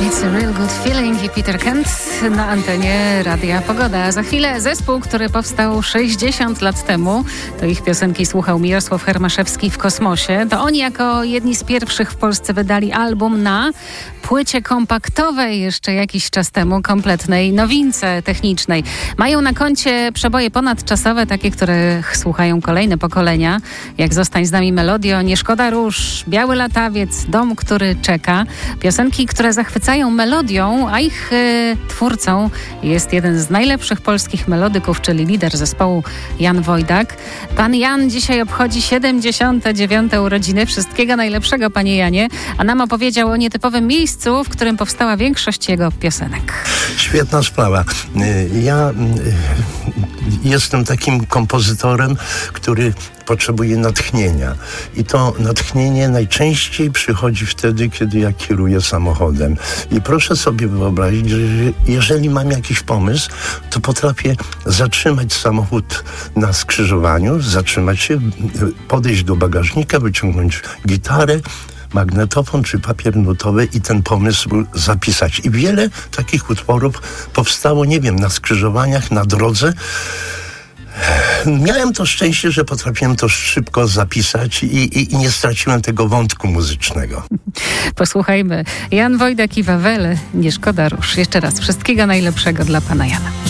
It's a real good feeling i Peter Kent na antenie Radia Pogoda. Za chwilę zespół, który powstał 60 lat temu. To ich piosenki słuchał Mirosław Hermaszewski w Kosmosie. To oni jako jedni z pierwszych w Polsce wydali album na płycie kompaktowej jeszcze jakiś czas temu, kompletnej nowince technicznej. Mają na koncie przeboje ponadczasowe, takie, których słuchają kolejne pokolenia, jak Zostań z nami Melodio, Nie szkoda róż, Biały latawiec, Dom, który czeka. Piosenki, które zachwycają melodią, a ich twórcą jest jeden z najlepszych polskich melodyków, czyli lider zespołu Jan Wojdak. Pan Jan dzisiaj obchodzi 79. urodziny. Wszystkiego najlepszego, panie Janie. A nam opowiedział o nietypowym miejscu, w którym powstała większość jego piosenek. Świetna sprawa. Ja jestem takim kompozytorem, który potrzebuje natchnienia. I to natchnienie najczęściej przychodzi wtedy, kiedy ja kieruję samochodem. I proszę sobie wyobrazić, że jeżeli mam jakiś pomysł, to potrafię zatrzymać samochód na skrzyżowaniu, zatrzymać się, podejść do bagażnika, wyciągnąć gitarę, magnetofon czy papier nutowy i ten pomysł zapisać. I wiele takich utworów powstało, nie wiem, na skrzyżowaniach, na drodze. Miałem to szczęście, że potrafiłem to szybko zapisać i nie straciłem tego wątku muzycznego. Posłuchajmy. Jan Wojdak i Wawele, Nie szkoda róż. Jeszcze raz wszystkiego najlepszego dla pana Jana.